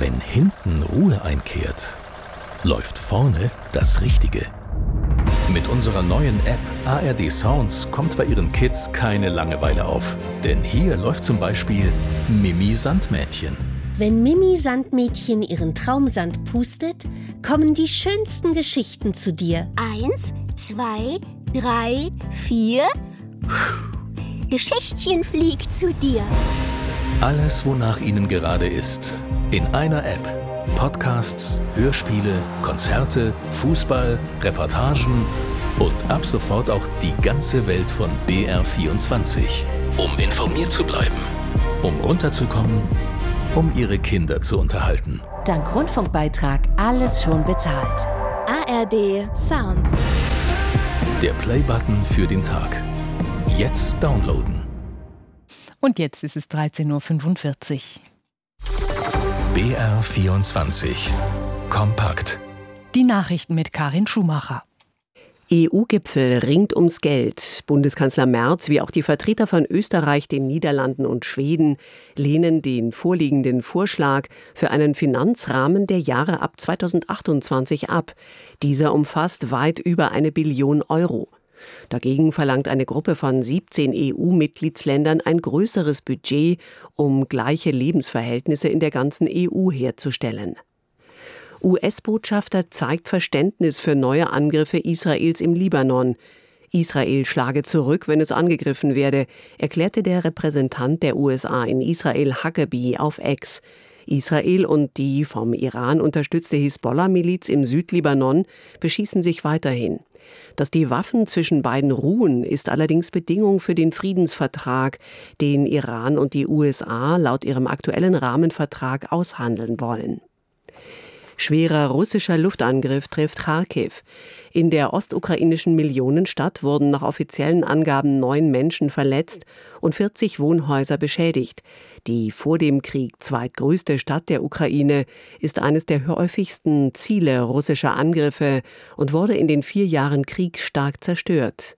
Wenn hinten Ruhe einkehrt, läuft vorne das Richtige. Mit unserer neuen App ARD Sounds kommt bei Ihren Kids keine Langeweile auf. Denn hier läuft zum Beispiel Mimi Sandmädchen. Wenn Mimi Sandmädchen ihren Traumsand pustet, kommen die schönsten Geschichten zu dir. 1, 2, 3, 4. Geschichtchen fliegt zu dir. Alles, wonach Ihnen gerade ist. In einer App. Podcasts, Hörspiele, Konzerte, Fußball, Reportagen und ab sofort auch die ganze Welt von BR24. Um informiert zu bleiben, um runterzukommen, um Ihre Kinder zu unterhalten. Dank Rundfunkbeitrag alles schon bezahlt. ARD Sounds. Der Play-Button für den Tag. Jetzt downloaden. Und jetzt ist es 13.45 Uhr. BR24 Kompakt. Die Nachrichten mit Karin Schumacher. EU-Gipfel ringt ums Geld. Bundeskanzler Merz wie auch die Vertreter von Österreich, den Niederlanden und Schweden lehnen den vorliegenden Vorschlag für einen Finanzrahmen der Jahre ab 2028 ab. Dieser umfasst weit über 1 Billion Euro. Dagegen verlangt eine Gruppe von 17 EU-Mitgliedsländern ein größeres Budget, um gleiche Lebensverhältnisse in der ganzen EU herzustellen. US-Botschafter zeigt Verständnis für neue Angriffe Israels im Libanon. Israel schlage zurück, wenn es angegriffen werde, erklärte der Repräsentant der USA in Israel Huckabee auf X. Israel und die vom Iran unterstützte Hisbollah-Miliz im Südlibanon beschießen sich weiterhin. Dass die Waffen zwischen beiden ruhen, ist allerdings Bedingung für den Friedensvertrag, den Iran und die USA laut ihrem aktuellen Rahmenvertrag aushandeln wollen. Schwerer russischer Luftangriff trifft Charkiw. In der ostukrainischen Millionenstadt wurden nach offiziellen Angaben 9 Menschen verletzt und 40 Wohnhäuser beschädigt. Die vor dem Krieg zweitgrößte Stadt der Ukraine ist eines der häufigsten Ziele russischer Angriffe und wurde in den 4 Jahren Krieg stark zerstört.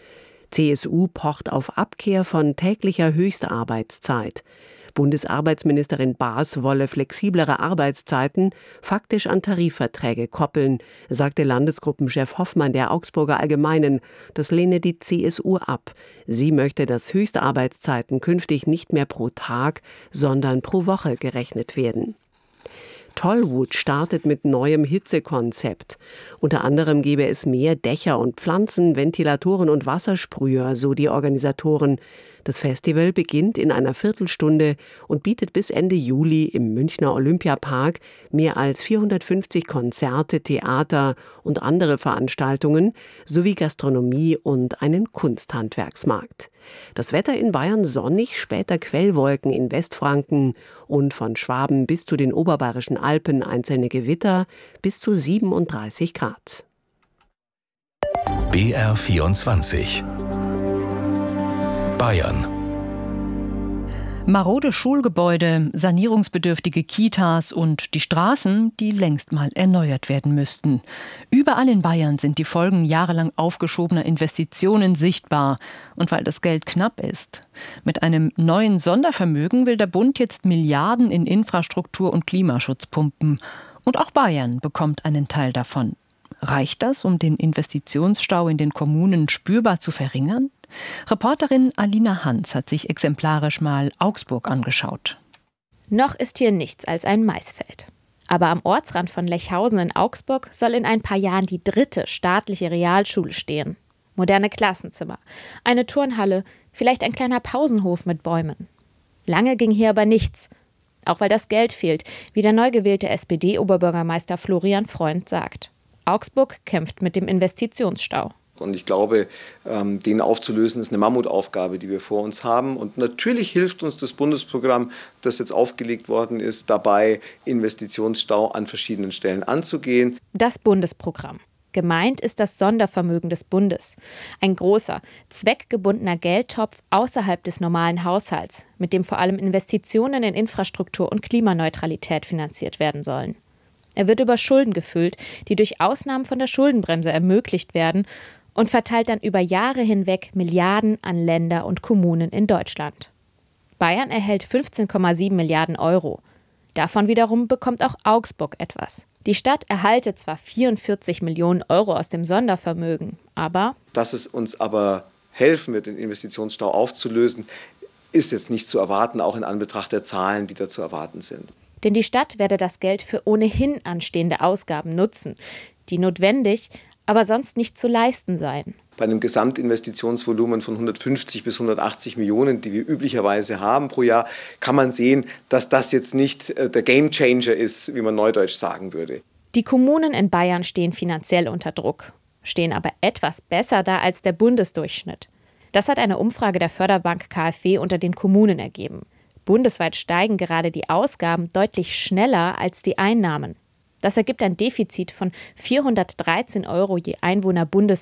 CSU pocht auf Abkehr von täglicher Höchstarbeitszeit. Bundesarbeitsministerin Baas wolle flexiblere Arbeitszeiten faktisch an Tarifverträge koppeln, sagte Landesgruppenchef Hoffmann der Augsburger Allgemeinen. Das lehne die CSU ab. Sie möchte, dass Höchstarbeitszeiten künftig nicht mehr pro Tag, sondern pro Woche gerechnet werden. Tollwood startet mit neuem Hitzekonzept. Unter anderem gebe es mehr Dächer und Pflanzen, Ventilatoren und Wassersprüher, so die Organisatoren. Das Festival beginnt in einer Viertelstunde und bietet bis Ende Juli im Münchner Olympiapark mehr als 450 Konzerte, Theater und andere Veranstaltungen sowie Gastronomie und einen Kunsthandwerksmarkt. Das Wetter in Bayern sonnig, später Quellwolken in Westfranken und von Schwaben bis zu den oberbayerischen Alpen einzelne Gewitter bis zu 37 Grad. BR24 Bayern. Marode Schulgebäude, sanierungsbedürftige Kitas und die Straßen, die längst mal erneuert werden müssten. Überall in Bayern sind die Folgen jahrelang aufgeschobener Investitionen sichtbar. Und weil das Geld knapp ist. Mit einem neuen Sondervermögen will der Bund jetzt Milliarden in Infrastruktur und Klimaschutz pumpen. Und auch Bayern bekommt einen Teil davon. Reicht das, um den Investitionsstau in den Kommunen spürbar zu verringern? Reporterin Alina Hans hat sich exemplarisch mal Augsburg angeschaut. Noch ist hier nichts als ein Maisfeld. Aber am Ortsrand von Lechhausen in Augsburg soll in ein paar Jahren die 3. staatliche Realschule stehen. Moderne Klassenzimmer, eine Turnhalle, vielleicht ein kleiner Pausenhof mit Bäumen. Lange ging hier aber nichts, auch weil das Geld fehlt, wie der neu gewählte SPD-Oberbürgermeister Florian Freund sagt. Augsburg kämpft mit dem Investitionsstau. Und ich glaube, den aufzulösen, ist eine Mammutaufgabe, die wir vor uns haben. Und natürlich hilft uns das Bundesprogramm, das jetzt aufgelegt worden ist, dabei, Investitionsstau an verschiedenen Stellen anzugehen. Das Bundesprogramm. Gemeint ist das Sondervermögen des Bundes. Ein großer, zweckgebundener Geldtopf außerhalb des normalen Haushalts, mit dem vor allem Investitionen in Infrastruktur und Klimaneutralität finanziert werden sollen. Er wird über Schulden gefüllt, die durch Ausnahmen von der Schuldenbremse ermöglicht werden und verteilt dann über Jahre hinweg Milliarden an Länder und Kommunen in Deutschland. Bayern erhält 15,7 Milliarden Euro. Davon wiederum bekommt auch Augsburg etwas. Die Stadt erhalte zwar 44 Millionen Euro aus dem Sondervermögen, aber dass es uns aber helfen wird, den Investitionsstau aufzulösen, ist jetzt nicht zu erwarten, auch in Anbetracht der Zahlen, die da zu erwarten sind. Denn die Stadt werde das Geld für ohnehin anstehende Ausgaben nutzen, die notwendig, aber sonst nicht zu leisten seien. Bei einem Gesamtinvestitionsvolumen von 150 bis 180 Millionen, die wir üblicherweise haben pro Jahr, kann man sehen, dass das jetzt nicht der Gamechanger ist, wie man neudeutsch sagen würde. Die Kommunen in Bayern stehen finanziell unter Druck, stehen aber etwas besser da als der Bundesdurchschnitt. Das hat eine Umfrage der Förderbank KfW unter den Kommunen ergeben. Bundesweit steigen gerade die Ausgaben deutlich schneller als die Einnahmen. Das ergibt ein Defizit von 413 Euro je Einwohner bundesweit.